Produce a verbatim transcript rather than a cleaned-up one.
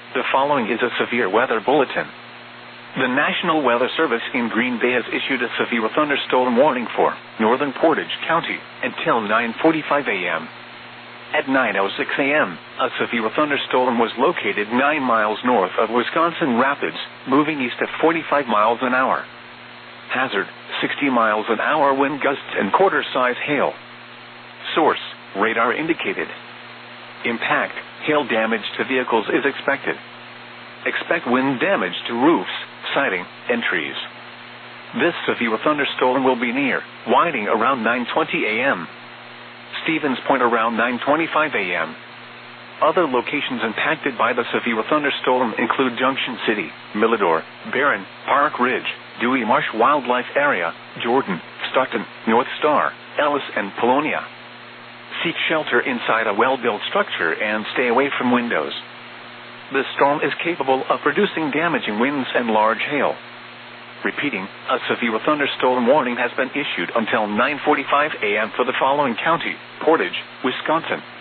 The following is a severe weather bulletin. The National Weather Service in Green Bay has issued a severe thunderstorm warning for northern Portage County until nine forty-five a.m. At nine oh six a.m., a severe thunderstorm was located nine miles north of Wisconsin Rapids, moving east at forty-five miles an hour. Hazard, sixty miles an hour wind gusts and quarter-size hail. Source, radar indicated. Impact, hail damage to vehicles is expected. Expect wind damage to roofs, siding, and trees. This severe thunderstorm will be near Whiting around nine twenty a.m. Stevens Point around nine twenty-five a.m. Other locations impacted by the severe thunderstorm include Junction City, Millador, Barron, Park Ridge, Dewey Marsh Wildlife Area, Jordan, Stockton, North Star, Ellis, and Polonia. Seek shelter inside a well-built structure and stay away from windows. This storm is capable of producing damaging winds and large hail. Repeating, a severe thunderstorm warning has been issued until nine forty-five a.m. for the following county: Portage, Wisconsin,